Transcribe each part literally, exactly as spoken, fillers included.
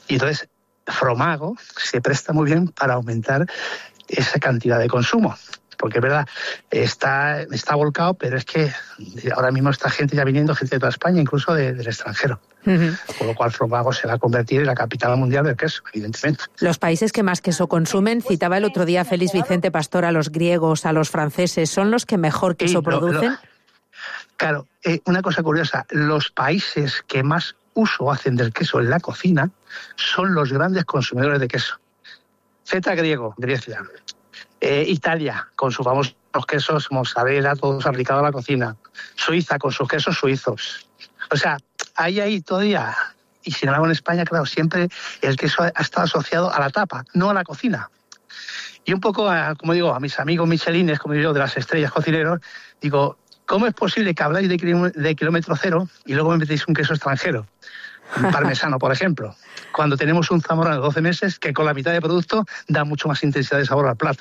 Y entonces, Fromago se presta muy bien para aumentar esa cantidad de consumo. Porque es verdad, está, está volcado, pero es que ahora mismo está gente ya viniendo, gente de toda España, incluso de, del extranjero. Uh-huh. Con lo cual Fromago se va a convertir en la capital mundial del queso, evidentemente. Los países que más queso consumen, citaba el otro día Félix Vicente Pastor a los griegos, a los franceses, ¿son los que mejor queso lo, producen? Lo, claro, eh, una cosa curiosa, los países que más uso hacen del queso en la cocina son los grandes consumidores de queso. Feta griego, Grecia. Eh, Italia, con sus famosos quesos mozzarella, todos aplicados a la cocina. Suiza, con sus quesos suizos. O sea, hay ahí todavía. Y sin embargo en España, claro, siempre el queso ha estado asociado a la tapa, no a la cocina. Y un poco, a, como digo, a mis amigos michelines, como digo, de las estrellas cocineros, digo, ¿cómo es posible que habláis de, kiló- de kilómetro cero y luego me metéis un queso extranjero? Un parmesano, por ejemplo. Cuando tenemos un zamorano de doce meses que con la mitad de producto da mucho más intensidad de sabor al plato.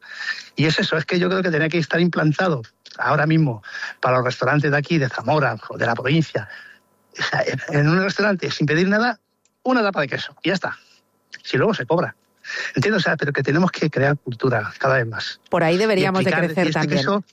Y es eso, es que yo creo que tenía que estar implantado ahora mismo para los restaurantes de aquí, de Zamora, o de la provincia, o sea, en un restaurante, sin pedir nada, una tapa de queso, y ya está. Si luego se cobra. Entiendo, o sea, pero que tenemos que crear cultura cada vez más. Por ahí deberíamos de crecer este también. Queso,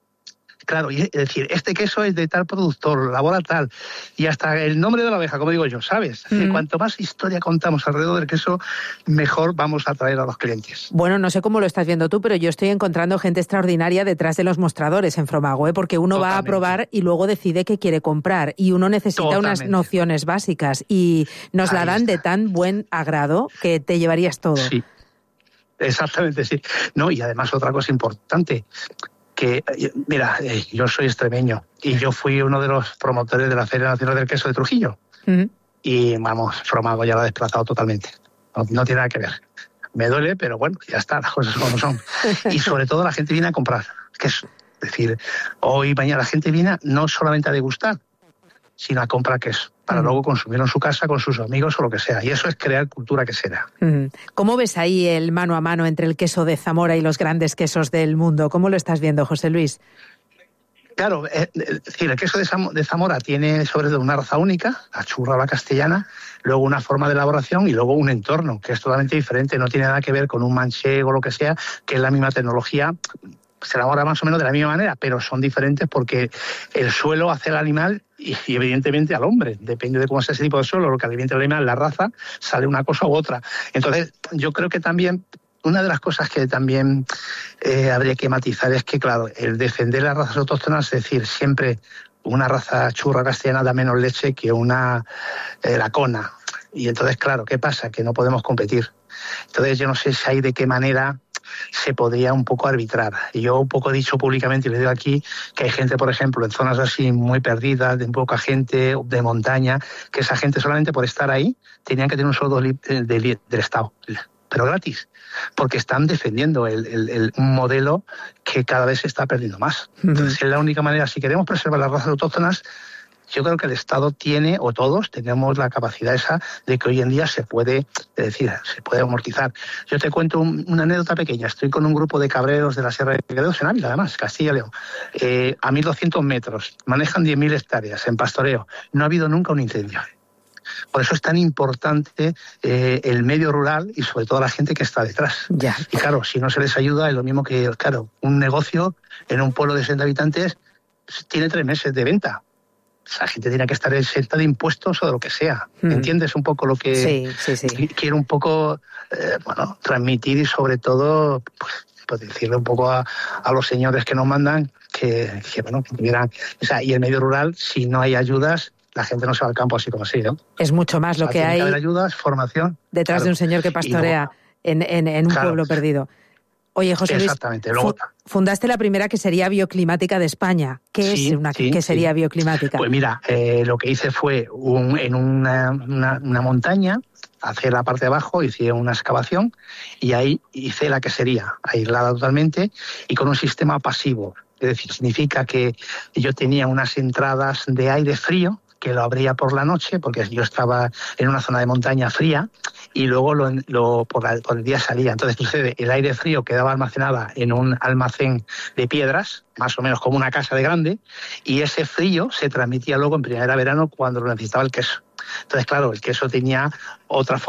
claro, y es decir, este queso es de tal productor, labora tal, y hasta el nombre de la oveja, como digo yo, ¿sabes? Mm. Cuanto más historia contamos alrededor del queso, mejor vamos a atraer a los clientes. Bueno, no sé cómo lo estás viendo tú, pero yo estoy encontrando gente extraordinaria detrás de los mostradores en Fromago, ¿eh? Porque uno Totalmente. va a probar y luego decide qué quiere comprar, y uno necesita Totalmente. unas nociones básicas, y nos Ahí la dan está. de tan buen agrado que te llevarías todo. Sí, exactamente, sí. No, y además otra cosa importante, que, mira, yo soy extremeño y yo fui uno de los promotores de la Feria Nacional del Queso de Trujillo. Uh-huh. Y, vamos, Fromago ya lo ha desplazado totalmente. No, no tiene nada que ver. Me duele, pero bueno, ya está, las cosas como son. Y sobre todo la gente viene a comprar queso. Es decir, hoy y mañana la gente viene no solamente a degustar, sino a comprar queso, para uh-huh. luego consumirlo en su casa con sus amigos o lo que sea. Y eso es crear cultura quesera. Uh-huh. ¿Cómo ves ahí el mano a mano entre el queso de Zamora y los grandes quesos del mundo? ¿Cómo lo estás viendo, José Luis? Claro, es decir, el queso de Zamora tiene sobre todo una raza única, la churra a la castellana, luego una forma de elaboración y luego un entorno, que es totalmente diferente, no tiene nada que ver con un manchego o lo que sea, que es la misma tecnología. Se elabora más o menos de la misma manera, pero son diferentes porque el suelo hace al animal y, y evidentemente al hombre. Depende de cómo sea ese tipo de suelo, lo que alimente al animal, la raza, sale una cosa u otra. Entonces, yo creo que también una de las cosas que también eh, habría que matizar es que, claro, el defender las razas autóctonas, es decir, siempre una raza churra castellana da menos leche que una eh, lacona. Y entonces, claro, ¿qué pasa? Que no podemos competir. Entonces, yo no sé si hay de qué manera se podría un poco arbitrar. Y yo un poco he dicho públicamente, y le digo aquí, que hay gente, por ejemplo, en zonas así muy perdidas, de poca gente, de montaña, que esa gente solamente por estar ahí tenían que tener un sueldo del, del, del Estado, pero gratis, porque están defendiendo el, el, el, un modelo que cada vez se está perdiendo más. Entonces, es la única manera, si queremos preservar las razas autóctonas, yo creo que el Estado tiene, o todos tenemos la capacidad esa de que hoy en día se puede, es decir, se puede amortizar. Yo te cuento un, una anécdota pequeña. Estoy con un grupo de cabreros de la Sierra de Gredos, en Ávila, además, Castilla y León, eh, a mil doscientos metros. Manejan diez mil hectáreas en pastoreo. No ha habido nunca un incendio. Por eso es tan importante eh, el medio rural y sobre todo la gente que está detrás. Ya. Y claro, si no se les ayuda es lo mismo que, claro, un negocio en un pueblo de sesenta habitantes tiene tres meses de venta. Esa gente tiene que estar exenta de impuestos o de lo que sea. Mm. ¿Entiendes un poco lo que sí, sí, sí. quiero un poco eh, bueno, transmitir y sobre todo pues, pues decirle un poco a, a los señores que nos mandan que, que bueno, que tuvieran, o sea, y el medio rural, si no hay ayudas, la gente no se va al campo así como así, ¿no? Es mucho más o sea, lo que tiene hay. Que haber ayudas, formación. Detrás claro. de un señor que pastorea luego, en, en, en un claro. pueblo perdido. Oye, José Luis, Exactamente. Luego, fundaste la primera que sería bioclimática de España. ¿Qué sí, es una sí, que sería sí. bioclimática? Pues mira, eh, lo que hice fue un, en una, una, una montaña, hacer la parte de abajo, hice una excavación y ahí hice la que sería aislada totalmente y con un sistema pasivo. Es decir, significa que yo tenía unas entradas de aire frío que lo abría por la noche, porque yo estaba en una zona de montaña fría, y luego lo, lo, por, la, por el día salía. Entonces sucede, el aire frío quedaba almacenada en un almacén de piedras, más o menos como una casa de grande, y ese frío se transmitía luego en primavera-verano cuando lo necesitaba el queso. Entonces, claro, el queso tenía otra forma